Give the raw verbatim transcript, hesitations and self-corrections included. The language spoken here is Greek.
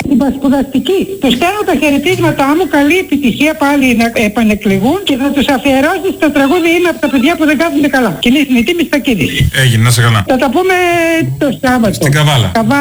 στην Πασπουδαστική. Τους κάνω τα χαιρετίσματά μου, καλή επιτυχία πάλι να επανεκλεγούν και θα τους αφιερώσω στο τραγούδι «Είμαι από τα παιδιά που δεν κάθονται καλά». Κοινή θνητή Μιστακίδης. Έγινε, να σε καλά. Θα τα πούμε το Σάββατο. Στην Καβάλα.